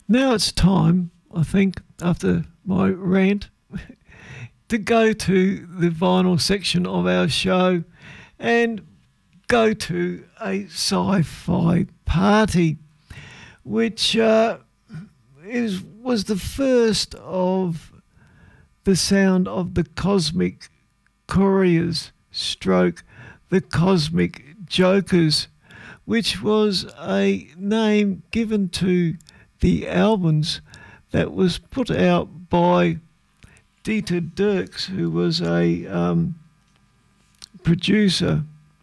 Now it's time, I think, after my rant, to go to the vinyl section of our show and go to a sci-fi party, which was the first of the sound of the Cosmic Couriers stroke the Cosmic Jokers, which was a name given to the albums that was put out by Dieter Dierks, who was a producer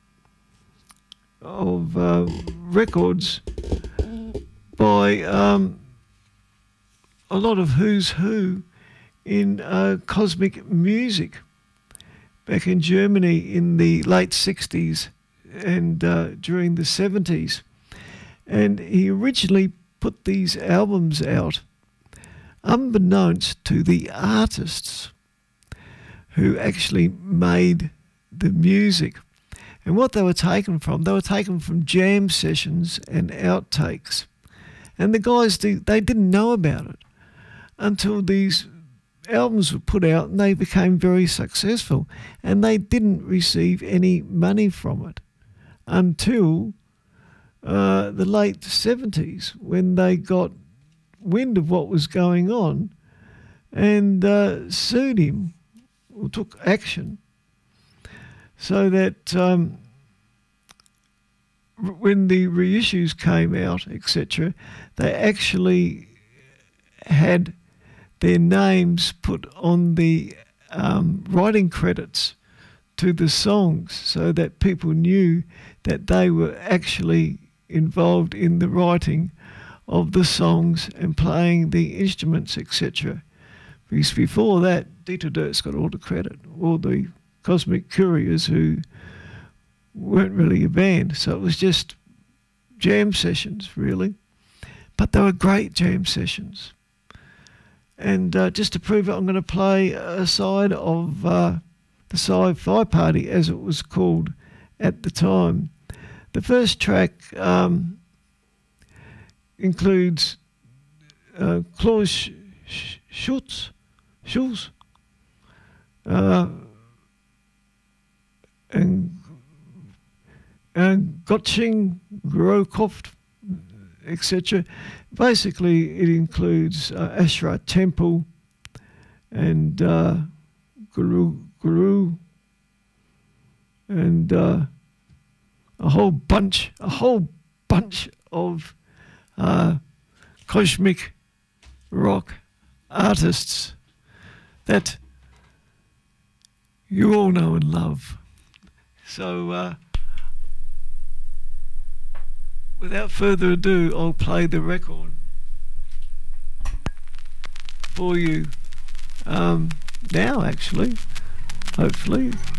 of records by a lot of who's who in cosmic music back in Germany in the late 60s and during the 70s. And he originally put these albums out unbeknownst to the artists who actually made the music. And what they were taken from jam sessions and outtakes. And the guys, they didn't know about it until these albums were put out and they became very successful. And they didn't receive any money from it until the late 70s, when they got wind of what was going on and sued him, or took action, so that when the reissues came out, etc., they actually had their names put on the writing credits to the songs, so that people knew that they were actually involved in the writing of the songs and playing the instruments, etc. Because before that, Dieter Dierks got all the credit, all the Cosmic Couriers, who weren't really a band, so it was just jam sessions, really. But they were great jam sessions. And just to prove it, I'm going to play a side of the Sci-Fi Party, as it was called at the time. The first track includes Klaus Schulze, and Gotching, Grokopf, etc. Basically, it includes Ashra Temple and Guru, and a whole bunch of cosmic rock artists that you all know and love. So without further ado, I'll play the record for you now, actually, hopefully.